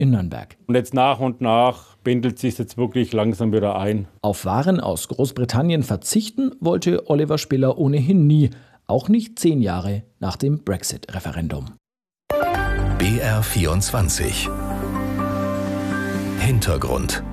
in Nürnberg. Und jetzt nach und nach pendelt sich jetzt wirklich langsam wieder ein. Auf Waren aus Großbritannien verzichten wollte Oliver Spiller ohnehin nie, auch nicht 10 Jahre nach dem Brexit-Referendum. BR24 Hintergrund.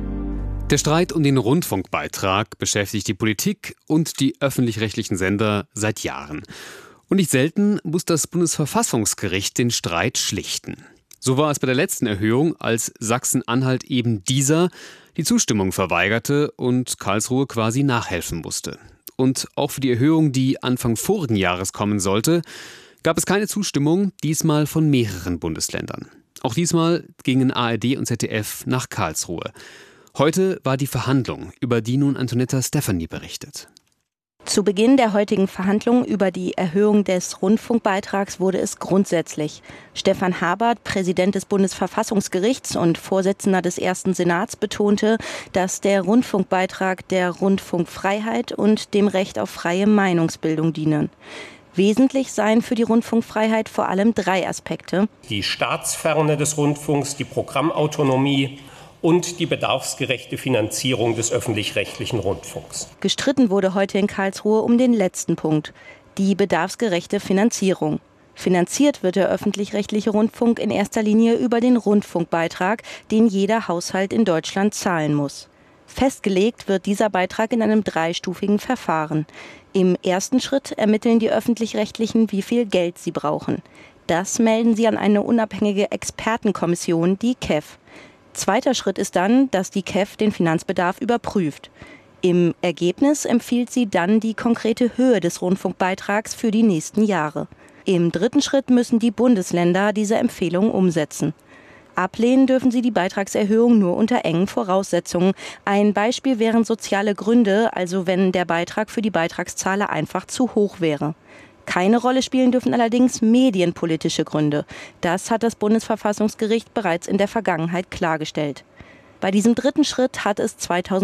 Der Streit um den Rundfunkbeitrag beschäftigt die Politik und die öffentlich-rechtlichen Sender seit Jahren. Und nicht selten muss das Bundesverfassungsgericht den Streit schlichten. So war es bei der letzten Erhöhung, als Sachsen-Anhalt eben dieser die Zustimmung verweigerte und Karlsruhe quasi nachhelfen musste. Und auch für die Erhöhung, die Anfang vorigen Jahres kommen sollte, gab es keine Zustimmung, diesmal von mehreren Bundesländern. Auch diesmal gingen ARD und ZDF nach Karlsruhe. Heute war die Verhandlung, über die nun Antonetta Stefani berichtet. Zu Beginn der heutigen Verhandlungen über die Erhöhung des Rundfunkbeitrags wurde es grundsätzlich. Stefan Habert, Präsident des Bundesverfassungsgerichts und Vorsitzender des Ersten Senats, betonte, dass der Rundfunkbeitrag der Rundfunkfreiheit und dem Recht auf freie Meinungsbildung dienen. Wesentlich seien für die Rundfunkfreiheit vor allem 3 Aspekte: die Staatsferne des Rundfunks, die Programmautonomie und die bedarfsgerechte Finanzierung des öffentlich-rechtlichen Rundfunks. Gestritten wurde heute in Karlsruhe um den letzten Punkt, die bedarfsgerechte Finanzierung. Finanziert wird der öffentlich-rechtliche Rundfunk in erster Linie über den Rundfunkbeitrag, den jeder Haushalt in Deutschland zahlen muss. Festgelegt wird dieser Beitrag in einem 3-stufigen Verfahren. Im ersten Schritt ermitteln die Öffentlich-Rechtlichen, wie viel Geld sie brauchen. Das melden sie an eine unabhängige Expertenkommission, die KEF. Zweiter Schritt ist dann, dass die KEF den Finanzbedarf überprüft. Im Ergebnis empfiehlt sie dann die konkrete Höhe des Rundfunkbeitrags für die nächsten Jahre. Im dritten Schritt müssen die Bundesländer diese Empfehlung umsetzen. Ablehnen dürfen sie die Beitragserhöhung nur unter engen Voraussetzungen. Ein Beispiel wären soziale Gründe, also wenn der Beitrag für die Beitragszahler einfach zu hoch wäre. Keine Rolle spielen dürfen allerdings medienpolitische Gründe. Das hat das Bundesverfassungsgericht bereits in der Vergangenheit klargestellt. Bei diesem dritten Schritt hat es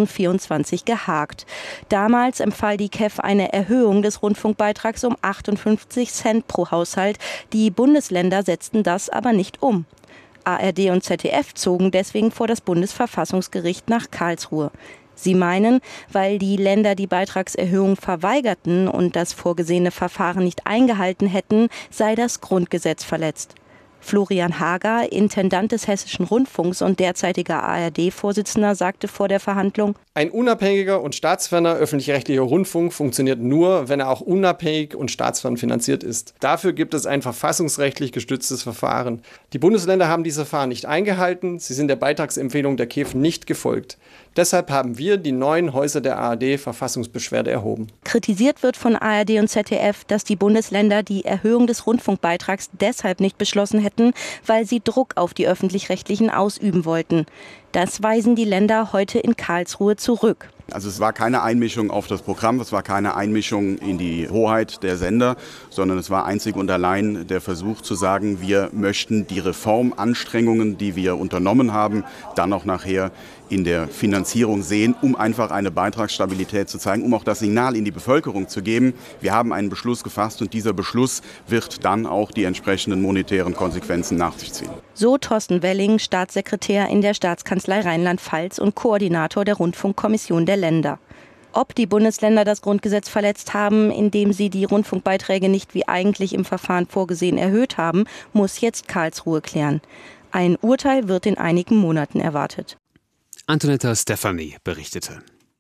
2024 gehakt. Damals empfahl die KEF eine Erhöhung des Rundfunkbeitrags um 58 Cent pro Haushalt. Die Bundesländer setzten das aber nicht um. ARD und ZDF zogen deswegen vor das Bundesverfassungsgericht nach Karlsruhe. Sie meinen, weil die Länder die Beitragserhöhung verweigerten und das vorgesehene Verfahren nicht eingehalten hätten, sei das Grundgesetz verletzt. Florian Hager, Intendant des Hessischen Rundfunks und derzeitiger ARD-Vorsitzender, sagte vor der Verhandlung: Ein unabhängiger und staatsferner öffentlich-rechtlicher Rundfunk funktioniert nur, wenn er auch unabhängig und staatsfern finanziert ist. Dafür gibt es ein verfassungsrechtlich gestütztes Verfahren. Die Bundesländer haben dieses Verfahren nicht eingehalten, sie sind der Beitragsempfehlung der KEF nicht gefolgt. Deshalb haben wir die 9 Häuser der ARD Verfassungsbeschwerde erhoben. Kritisiert wird von ARD und ZDF, dass die Bundesländer die Erhöhung des Rundfunkbeitrags deshalb nicht beschlossen hätten, weil sie Druck auf die Öffentlich-Rechtlichen ausüben wollten. Das weisen die Länder heute in Karlsruhe zurück. Also es war keine Einmischung auf das Programm, es war keine Einmischung in die Hoheit der Sender, sondern es war einzig und allein der Versuch zu sagen, wir möchten die Reformanstrengungen, die wir unternommen haben, dann auch nachher in der Finanzierung sehen, um einfach eine Beitragsstabilität zu zeigen, um auch das Signal in die Bevölkerung zu geben. Wir haben einen Beschluss gefasst und dieser Beschluss wird dann auch die entsprechenden monetären Konsequenzen nach sich ziehen. So Thorsten Welling, Staatssekretär in der Staatskanzlei Rheinland-Pfalz und Koordinator der Rundfunkkommission der Länder. Ob die Bundesländer das Grundgesetz verletzt haben, indem sie die Rundfunkbeiträge nicht wie eigentlich im Verfahren vorgesehen erhöht haben, muss jetzt Karlsruhe klären. Ein Urteil wird in einigen Monaten erwartet. Antonetta Stefani berichtete.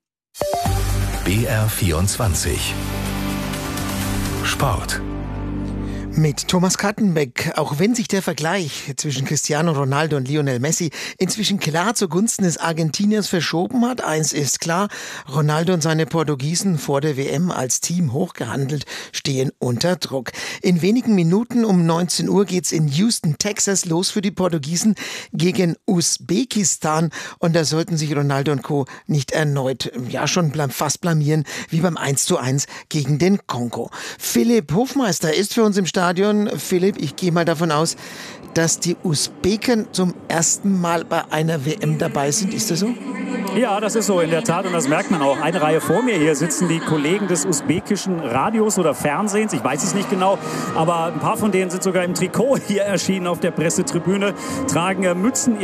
BR24 Sport. Mit Thomas Kattenbeck, auch wenn sich der Vergleich zwischen Cristiano Ronaldo und Lionel Messi inzwischen klar zugunsten des Argentiniers verschoben hat, eins ist klar: Ronaldo und seine Portugiesen, vor der WM als Team hochgehandelt, stehen unter Druck. In wenigen Minuten um 19 Uhr geht's in Houston, Texas los für die Portugiesen gegen Usbekistan, und da sollten sich Ronaldo und Co. nicht erneut, schon fast blamieren, wie beim 1:1 gegen den Kongo. Philipp Hofmeister ist für uns im Stadion. Philipp, ich gehe mal davon aus, dass die Usbeken zum ersten Mal bei einer WM dabei sind. Ist das so? Ja, das ist so in der Tat und das merkt man auch. Eine Reihe vor mir hier sitzen die Kollegen des usbekischen Radios oder Fernsehens, ich weiß es nicht genau, aber ein paar von denen sind sogar im Trikot hier erschienen auf der Pressetribüne, tragen Mützen.